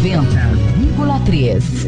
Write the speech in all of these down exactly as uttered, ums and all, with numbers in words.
noventa vírgula três.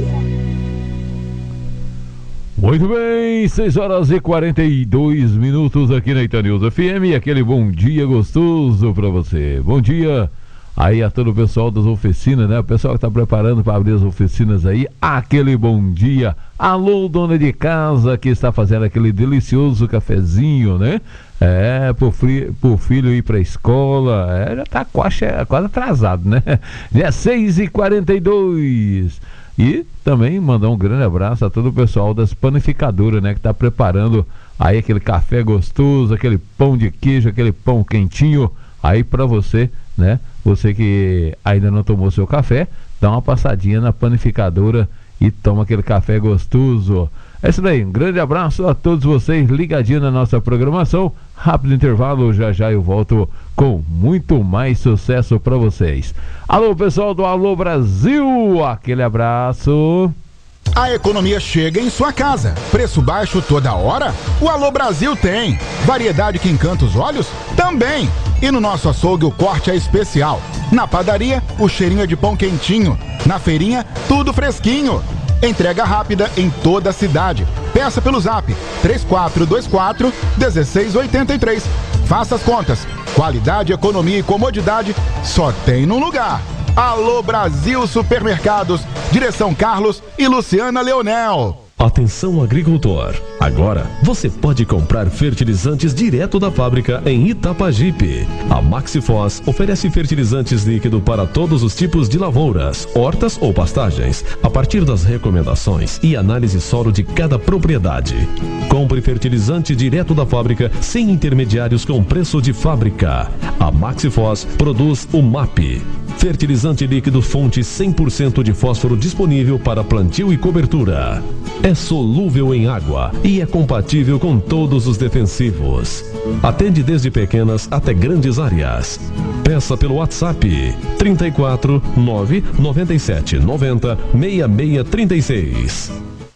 Muito bem, seis horas e quarenta e dois minutos aqui na Itanews F M, aquele bom dia gostoso para você. Bom dia aí a todo o pessoal das oficinas, né? O pessoal que tá preparando para abrir as oficinas aí, aquele bom dia. Alô, dona de casa que está fazendo aquele delicioso cafezinho, né? É, pro, fri, pro filho ir pra escola, é, já tá quase, quase atrasado, né? Já é seis e quarenta e dois. E também mandar um grande abraço a todo o pessoal das panificadoras, né? Que tá preparando aí aquele café gostoso, aquele pão de queijo, aquele pão quentinho aí pra você, né? Você que ainda não tomou seu café, dá uma passadinha na panificadora e toma aquele café gostoso. É isso daí, um grande abraço a todos vocês ligadinhos na nossa programação. Rápido intervalo, já já eu volto com muito mais sucesso para vocês. Alô, pessoal do Alô Brasil, aquele abraço. A economia chega em sua casa. Preço baixo toda hora? O Alô Brasil tem. Variedade que encanta os olhos? Também. E no nosso açougue o corte é especial. Na padaria, o cheirinho é de pão quentinho. Na feirinha, tudo fresquinho. Entrega rápida em toda a cidade. Peça pelo zap três quatro dois quatro um seis oito três. Faça as contas. Qualidade, economia e comodidade só tem num lugar. Alô Brasil Supermercados. Direção Carlos e Luciana Leonel. Atenção agricultor, agora você pode comprar fertilizantes direto da fábrica em Itapajipe. A Maxifos oferece fertilizantes líquido para todos os tipos de lavouras, hortas ou pastagens, a partir das recomendações e análise solo de cada propriedade. Compre fertilizante direto da fábrica sem intermediários com preço de fábrica. A Maxifos produz o M A P. Fertilizante líquido fonte cem por cento de fósforo disponível para plantio e cobertura. É solúvel em água e é compatível com todos os defensivos. Atende desde pequenas até grandes áreas. Peça pelo WhatsApp trinta e quatro, nove, noventa e sete, noventa, sessenta e seis, trinta e seis.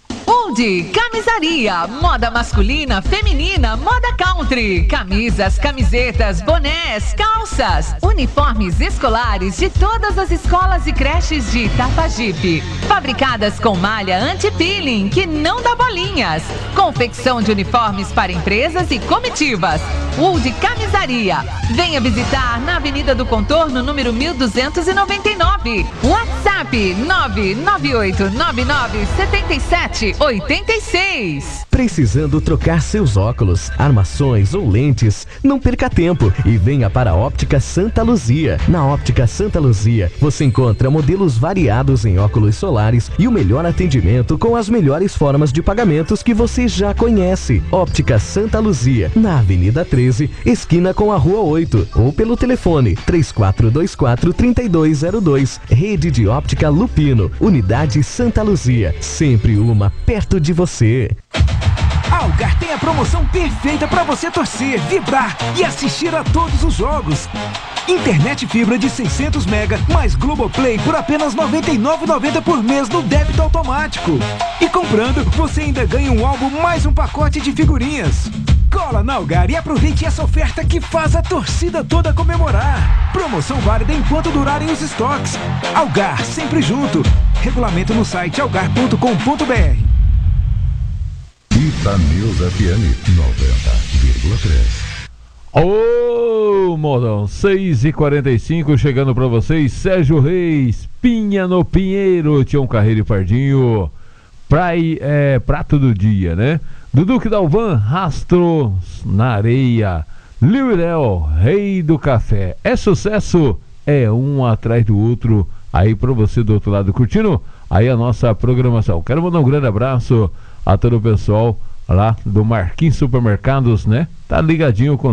Undi Camisaria, moda masculina, feminina, moda country, camisas, camisetas, bonés, calças, uniformes escolares de todas as escolas e creches de Itapajipe, fabricadas com malha anti-peeling que não dá bolinhas, confecção de uniformes para empresas e comitivas. Undi Camisaria, venha visitar na Avenida do Contorno, número mil duzentos e noventa e nove, WhatsApp nove nove oito nove nove sete sete oitenta e seis. Precisando trocar seus óculos, armações ou lentes? Não perca tempo e venha para a Óptica Santa Luzia. Na Óptica Santa Luzia, você encontra modelos variados em óculos solares e o melhor atendimento com as melhores formas de pagamentos que você já conhece. Óptica Santa Luzia, na Avenida treze, esquina com a Rua oito, ou pelo telefone três quatro dois quatro, três dois zero dois. Rede de Óptica Lupino, Unidade Santa Luzia, sempre uma perto de você. A Algar tem a promoção perfeita para você torcer, vibrar e assistir a todos os jogos. Internet fibra de seiscentos mega mais Globoplay por apenas noventa e nove reais e noventa centavos por mês no débito automático. E comprando, você ainda ganha um álbum mais um pacote de figurinhas. Cola na Algar e aproveite essa oferta que faz a torcida toda comemorar. Promoção válida enquanto durarem os estoques. Algar, sempre junto. Regulamento no site algar ponto com ponto br. Itanews F M noventa vírgula três. Ô, modão, seis e quarenta e cinco, chegando pra vocês, Sérgio Reis, Pinha no Pinheiro, Tião Carreiro e Pardinho, Prai, é, prato do dia, né? Duduque Dalvan, Rastros na Areia, Liurel, Rei do Café. É sucesso, é um atrás do outro, aí pra você do outro lado curtindo, aí a nossa programação. Quero mandar um grande abraço a todo o pessoal lá do Marquinhos Supermercados, né? Tá ligadinho com